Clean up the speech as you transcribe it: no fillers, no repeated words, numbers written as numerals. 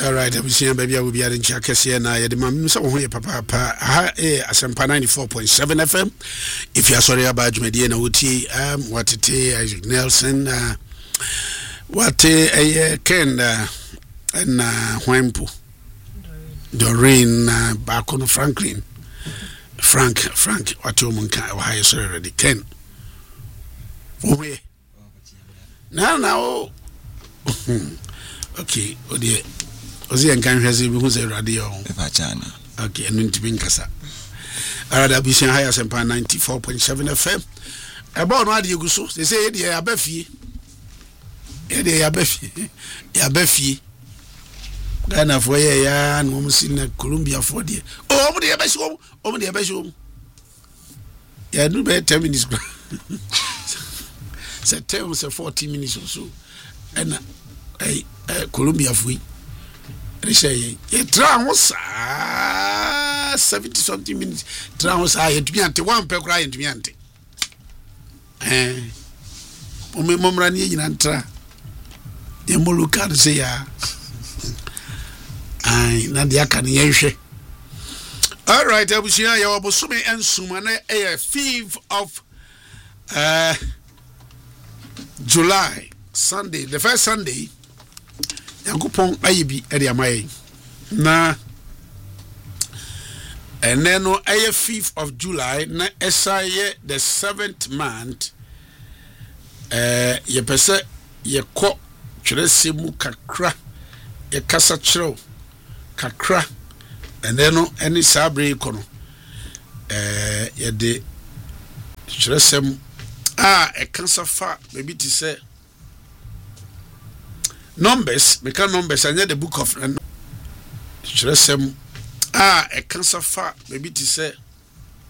All right, I'm seeing baby I will be at Chakesi and I the mam so ho papa Asempa 94.7 FM. If you are sorry about Media na uti what it Isaac Nelson what Ken and Wempo Doreen Bakono Frank what you monka why sorry already Ken now okay oh dear Ozi enkan hwese bi hu se radio okay enu ntimi nkasa arada bisin high Asempa 94.7 FM eba no ade eguso se se ye ya bafie ya bafie Ghana for ye ya no mu sin Colombia for de o mu de ya basi o mu de ya basi o ya no be 10 minutes se 10 se 40 minutes or so and Colombia for say ye trans 70 something minutes trans ye tumiante one pe kra ye tumiante o me momra ne nyina ntra ye moluka say ya ai na dia kan ye hwe. All right, abusia ya obosume ensuma na 5th of July Sunday, the first Sunday Yankupon ayibi ede amaye na and then no 5th of July na esaye the 7th month ye pese ye ko twerese mu kakra ye kasa kyerɛw kakra and then no any sabre kono ye de twerese mu e kasa fa maybe to say Numbers, because Numbers, and the book of Jerusalem. A cancer far, maybe to say